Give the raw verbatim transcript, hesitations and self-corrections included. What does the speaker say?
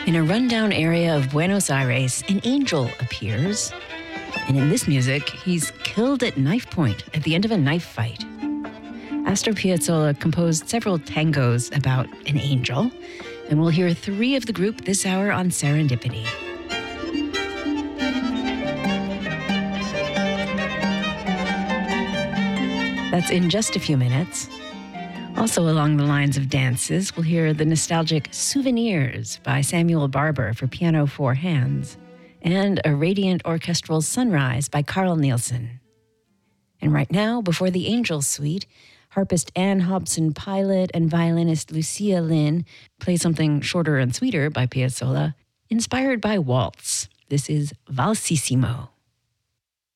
In a rundown area of Buenos Aires, an angel appears. And in this music, he's killed at knife point at the end of a knife fight. Astor Piazzolla composed several tangos about an angel, and we'll hear three of the group this hour on Serendipity. That's in just a few minutes. Also along the lines of dances, we'll hear the nostalgic Souvenirs by Samuel Barber for piano four hands, and a radiant orchestral Sunrise by Carl Nielsen. And right now, before the Angel Suite, harpist Anne Hobson Pilot and violinist Lucia Lynn play something shorter and sweeter by Piazzolla, inspired by waltz. This is Valsissimo.